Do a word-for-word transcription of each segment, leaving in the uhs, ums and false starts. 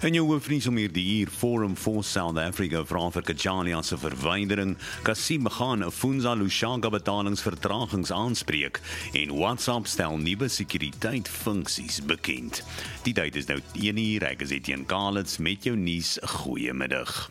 In jou hoofnuus om hierdie uur, Forum for South Africa vra vir Kachalia se verwydering, Kassim gaan Funza Lushaka betalingsvertragings aanspreek en WhatsApp stel nuwe sekuriteit-funksies bekend. Die tyd is nou een uur, ek is Etienne Kalitz met jou nuus, goeiemiddag.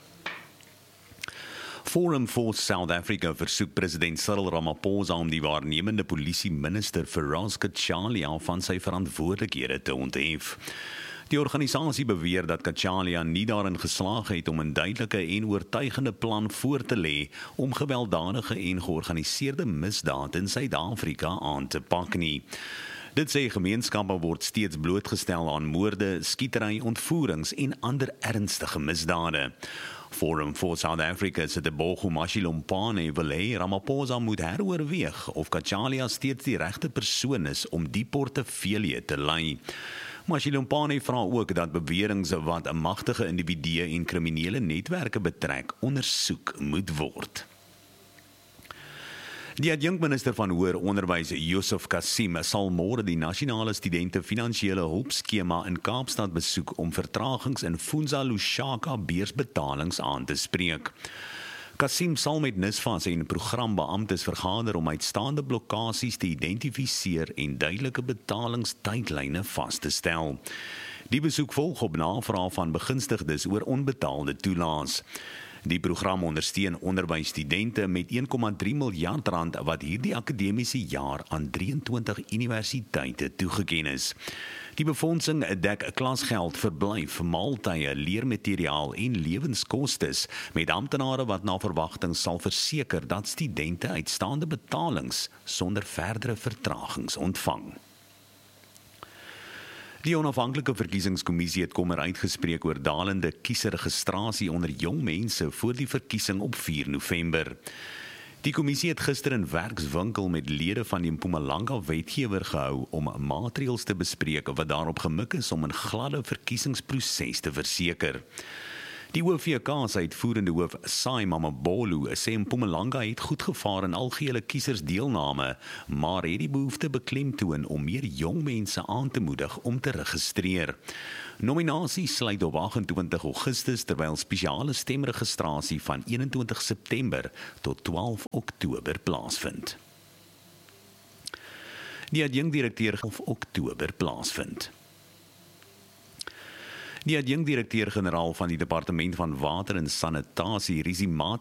Forum for South Africa versoek president Cyril Ramaphosa om die waarnemende polisieminister Firas Kachalia van sy verantwoordelikhede te onthef. Die organisasie beweer dat Kachalia nie daarin geslaag het om 'n duidelike en oortuigende plan voor te lê om gewelddadige en georganiseerde misdaad in Suid-Afrika aan te pak nie. Dit sê gemeenskappe word steeds blootgestel aan moorde, skietery, ontvoerings en ander ernstige misdade. Forum for South Africa se Tebogo Mashilompane wil hê Ramaphosa moet heroorweeg of Kachalia steeds die regte persoon is om die portefeulje te lei. Mashilompane vra ook dat beweringe wat 'n magtige individue en kriminele netwerke betrek, ondersoek moet word. Die adjunkminister van Hoër Onderwys, Yusuf Kassim, sal môre die nasionale studente finansiële hulpskema in Kaapstad besoek om vertragings in Funza Lushaka beursbetalings aan te spreek. Kassim sal met NSFAS en programbeamptes vergader om uitstaande blokkades te identifiseer en duidelike betalingstydlyne vas te stel. Die besoek volg op navraag van begunstigdes oor onbetaalde toelaas. Die program ondersteun onderwysstudente met een komma drie miljard rand wat hierdie akademiese jaar aan drieëntwintig universiteite toegeken is. Die befondsing dek klasgeld, verblyf, maaltye, leermateriaal en lewenskostes met amptenare wat na verwagting sal verseker dat studente uitstaande betalings sonder verdere vertragings ontvang. Die onafhanklike verkiesingskommissie het kommer uitgespreek oor dalende kieserregistrasie onder jong mense voor die verkiesing op vier November. Die kommissie het gister 'n werkswinkel met lede van die Mpumalanga wetgewer gehou om maatreëls te bespreek wat daarop gemik is om 'n gladde verkiesingsproses te verseker. Die O V K se uitvoerende hoof Sai Mamabolo sê Mpumalanga het goed gevaar in algehele kiesersdeelname, maar het die behoefte beklemtoon om meer jong mense aan te moedig om te registreer. Nominasies sluit op agt en twintig Augustus terwyl spesiale stemregistrasie van eenentwintig September tot twaalf Oktober plaasvind. Die adjunkdirekteur of Oktober plaasvind. Die adjunkdirekteur-generaal van die Departement van Water en Sanitasie, Rizimata